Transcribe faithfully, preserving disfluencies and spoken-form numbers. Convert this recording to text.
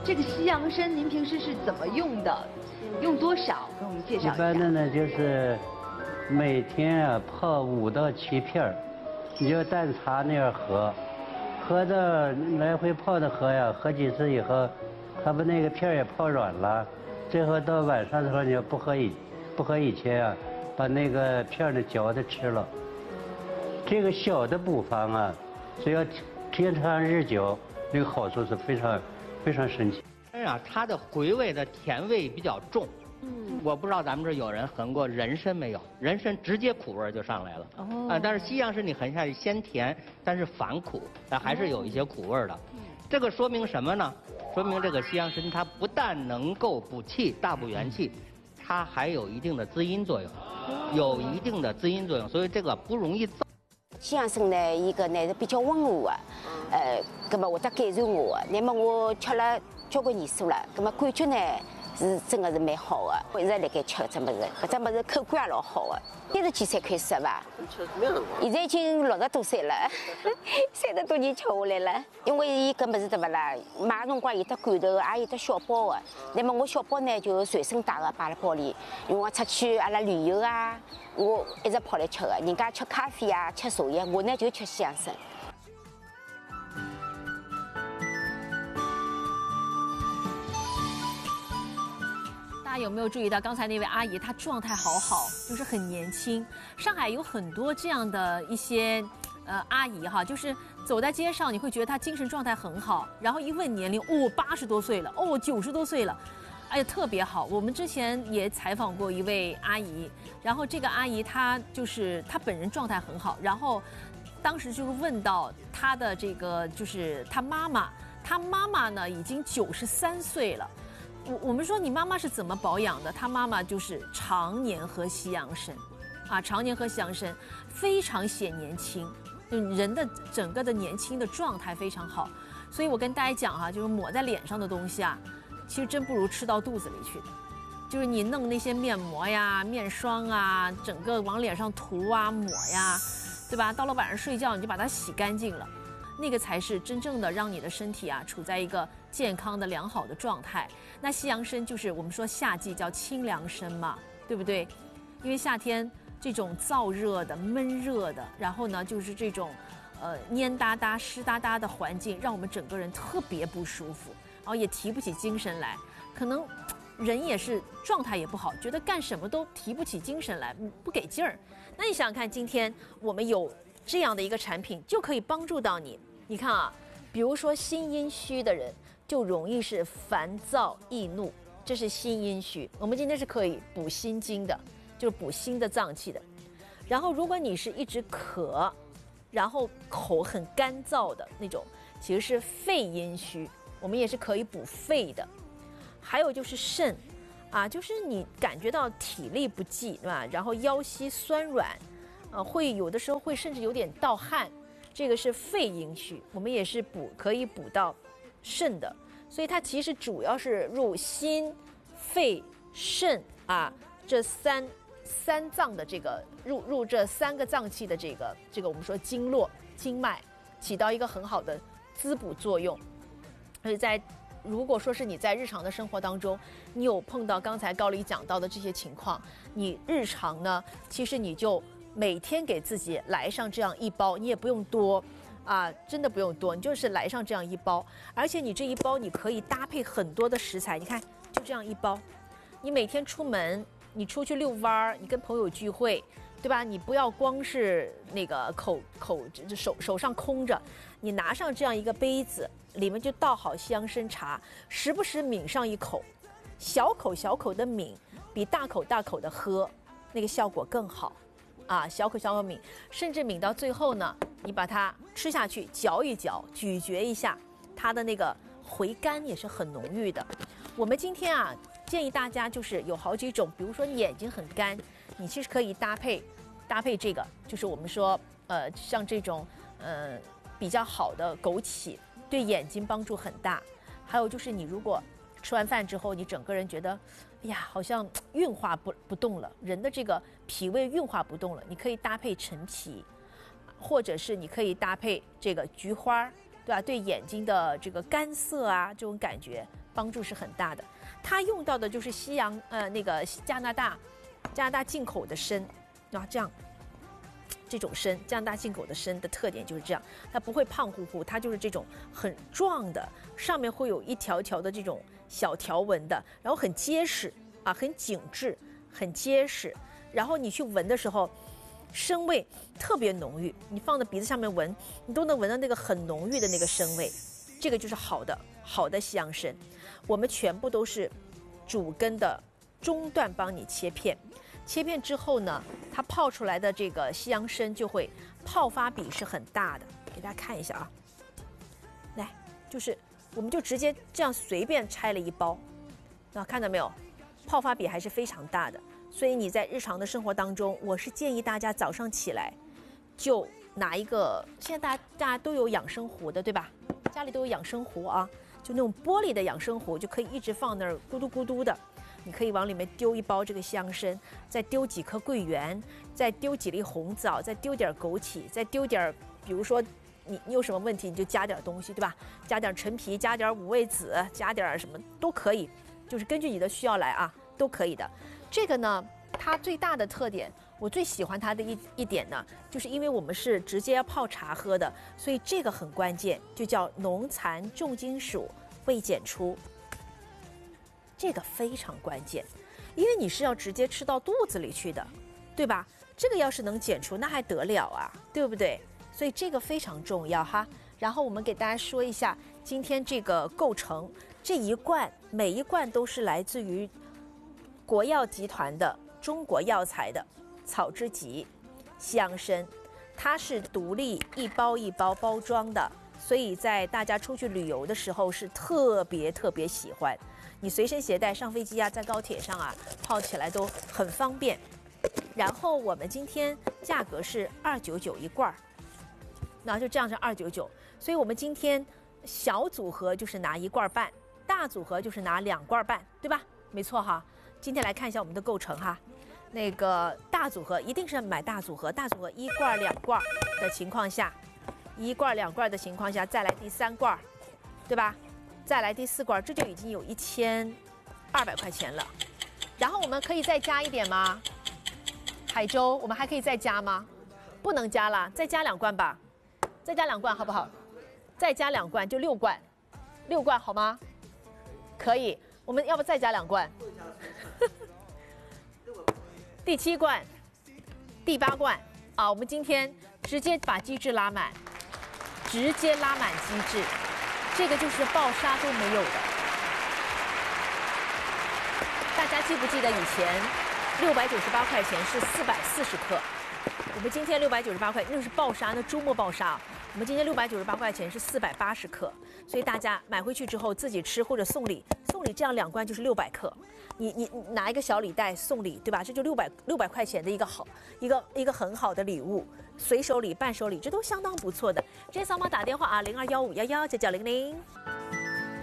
这个西洋参您平时是怎么用的？用多少？给我们介绍一下。 一般的呢，就是每天啊泡五到七片儿，你就淡茶那样喝，喝到来回泡的喝呀，喝几次以后，它把那个片儿也泡软了。最后到晚上的时候，你要不喝以不喝以前啊，把那个片儿呢嚼着吃了。这个小的补方啊，只要天长日久，那个好处是非常非常神奇。 参啊，它的回味的甜味比较重。嗯，我不知道咱们这有人横过人参没有？人参直接苦味就上来了。哦。啊，但是西洋参你横下去先甜，但是反苦，但还是有一些苦味的。嗯。这个说明什么呢？说明这个西洋参它不但能够补气、大补元气，它还有一定的滋阴作用，有一定的滋阴作用，所以这个不容易燥。 西洋参呢，伊个呢是比较温和的，呃，葛么会得改善我的。那么我吃了交关年数了，葛么感觉呢是真的是蛮好的。我一直辣盖吃搿只物事，搿只物事口感也老好的。三十几岁开始吧，现在已经六十多岁了，三十多年吃下来了。因为伊搿物事对勿啦，买辰光有得罐头，也有得小包的。那么我小包呢就随身带个摆辣包里，因为我出去阿拉旅游啊，我一直跑来吃的。人家吃咖啡啊，吃茶叶，我呢就吃西洋参。 大家有没有注意到刚才那位阿姨，她状态好好，就是很年轻。上海有很多这样的一些呃阿姨哈，就是走在街上，你会觉得她精神状态很好，然后一问年龄，哦，八十多岁了，哦，九十多岁了，哎呀，特别好。我们之前也采访过一位阿姨，然后这个阿姨她就是她本人状态很好，然后当时就是问到她的这个就是她妈妈，她妈妈呢已经九十三岁了。我我们说你妈妈是怎么保养的？她妈妈就是常年喝西洋参，啊，常年喝西洋参，非常显年轻，就人的整个的年轻的状态非常好。所以我跟大家讲哈、啊，就是抹在脸上的东西啊，其实真不如吃到肚子里去的。就是你弄那些面膜呀、面霜啊，整个往脸上涂啊、抹呀，对吧？到了晚上睡觉你就把它洗干净了。那个才是真正的让你的身体啊处在一个健康的良好的状态。那西洋参就是我们说夏季叫清凉参嘛，对不对？因为夏天这种燥热的、闷热的，然后呢就是这种呃蔫哒哒、湿哒哒的环境，让我们整个人特别不舒服，然后也提不起精神来，可能人也是状态也不好，觉得干什么都提不起精神来，不给劲儿。那你想想看，今天我们有这样的一个产品就可以帮助到你。你看啊，比如说心阴虚的人就容易是烦躁易怒，这是心阴虚。我们今天是可以补心经的，就是补心的脏器的。然后如果你是一直咳，然后口很干燥的那种，其实是肺阴虚，我们也是可以补肺的。还有就是肾啊，就是你感觉到体力不济，对吧？然后腰膝酸软。呃，会有的时候会甚至有点盗汗，这个是肺阴虚，我们也是补可以补到肾的，所以它其实主要是入心、肺、肾啊这三三脏的这个入入这三个脏器的这个这个我们说经络经脉，起到一个很好的滋补作用。所以在如果说是你在日常的生活当中，你有碰到刚才高丽讲到的这些情况，你日常呢，其实你就每天给自己来上这样一包，你也不用多啊，真的不用多，你就是来上这样一包，而且你这一包你可以搭配很多的食材，你看就这样一包，你每天出门，你出去遛弯儿，你跟朋友聚会，对吧？你不要光是那个口口手手上空着，你拿上这样一个杯子，里面就倒好西洋参茶，时不时抿上一口，小口小口的抿，比大口大口的喝那个效果更好。啊，小口小口抿，甚至抿到最后呢，你把它吃下去，嚼一嚼，咀嚼一下，它的那个回甘也是很浓郁的。我们今天啊，建议大家就是有好几种，比如说你眼睛很干，你其实可以搭配搭配这个，就是我们说呃像这种呃比较好的枸杞，对眼睛帮助很大。还有就是你如果吃完饭之后，你整个人觉得，哎呀，好像运化不不动了，人的这个脾胃运化不动了，你可以搭配陈皮，或者是你可以搭配这个菊花对吧？对眼睛的这个干涩啊，这种感觉帮助是很大的。它用到的就是西洋呃那个加拿大加拿大进口的参啊，这样这种参，加拿大进口的参的特点就是这样，它不会胖乎乎，它就是这种很壮的，上面会有一条条的这种小条纹的，然后很结实啊，很紧致，很结实。然后你去闻的时候，参味特别浓郁，你放在鼻子上面闻，你都能闻到那个很浓郁的那个参味。这个就是好的好的西洋参，我们全部都是主根的中段帮你切片，切片之后呢，它泡出来的这个西洋参就会泡发比是很大的，给大家看一下啊，来，就是我们就直接这样随便拆了一包，啊，看到没有，泡发比还是非常大的。所以你在日常的生活当中，我是建议大家早上起来就拿一个，现在大家大家都有养生壶的，对吧？家里都有养生壶啊，就那种玻璃的养生壶，就可以一直放那儿咕嘟咕嘟的。你可以往里面丢一包这个西洋参，再丢几颗桂圆，再丢几粒红枣，再丢点枸杞，再丢点，比如说你你有什么问题你就加点东西，对吧？加点陈皮，加点五味子，加点什么都可以，就是根据你的需要来啊，都可以的。这个呢，它最大的特点，我最喜欢它的一一点呢，就是因为我们是直接要泡茶喝的，所以这个很关键，就叫浓残重金属未检出，这个非常关键，因为你是要直接吃到肚子里去的，对吧？这个要是能检出，那还得了啊，对不对？所以这个非常重要哈。然后我们给大家说一下今天这个构成，这一罐每一罐都是来自于国药集团的中国药材的草之集西洋参，它是独立一包一包包装的，所以在大家出去旅游的时候是特别特别喜欢，你随身携带上飞机啊，在高铁上啊泡起来都很方便。然后我们今天价格是二九九一罐儿，那就这样是二九九，所以我们今天小组合就是拿一罐半，大组合就是拿两罐半，对吧？没错哈。今天来看一下我们的构成哈，那个大组合一定是买大组合，大组合一罐两罐的情况下，一罐两罐的情况下，再来第三罐，对吧？再来第四罐，这就已经有一千二百块钱了。然后我们可以再加一点吗？海州，我们还可以再加吗？不能加了，再加两罐吧，再加两罐好不好？再加两罐就六罐，六罐好吗？可以，我们要不再加两罐？第七罐、第八罐啊，我们今天直接把机制拉满，直接拉满机制，这个就是爆杀都没有的。大家记不记得以前六百九十八块钱是四百四十克，我们今天六百九十八块，那是爆杀，那周末爆杀。我们今天六百九十八块钱是四百八十克，所以大家买回去之后自己吃或者送礼，送礼这样两罐就是六百克，你你拿一个小礼袋送礼，对吧？这就六百六百块钱的一个好一个一个很好的礼物，随手礼、伴手礼，这都相当不错的。直接扫码打电话啊，零二幺五幺幺九九零零。